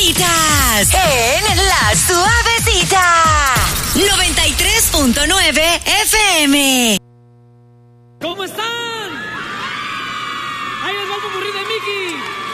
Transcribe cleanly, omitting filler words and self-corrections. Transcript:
favoritas en La Suavecita 93.9 FM. ¿Cómo están? Ahí les va el popurrí de Mickey.